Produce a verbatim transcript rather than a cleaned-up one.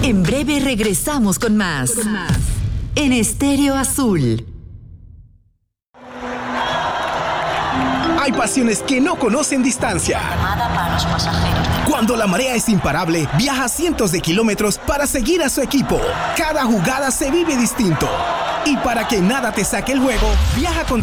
En breve regresamos con más. Con más. En Estéreo Azul. Hay pasiones que no conocen distancia. Llamada para los pasajeros. Cuando la marea es imparable, viaja cientos de kilómetros para seguir a su equipo. Cada jugada se vive distinto. Y para que nada te saque el juego, viaja con